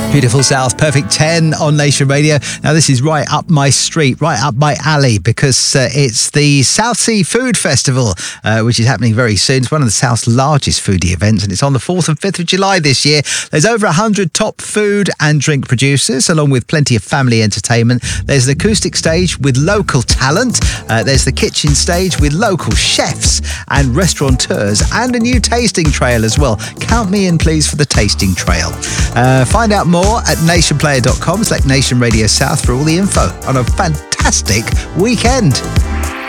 Beautiful South, Perfect 10 on Nation Radio. Now, this is right up my street, right up my alley, because it's the South Sea Food Festival, which is happening very soon. It's one of the South's largest foodie events, and it's on the 4th and 5th of July this year. There's over 100 top food and drink producers, along with plenty of family entertainment. There's an acoustic stage with local talent. There's the kitchen stage with local chefs and restaurateurs, and a new tasting trail as well. Count me in, please, for the tasting trail. Find out more at nationplayer.com. Select Nation Radio South for all the info on a fantastic weekend.